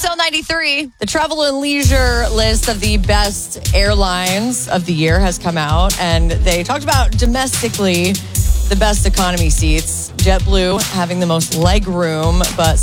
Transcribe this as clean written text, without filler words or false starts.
XL 93. The Travel and Leisure list of the best airlines of the year has come out, and they talked about domestically the best economy seats. JetBlue having the most leg room, but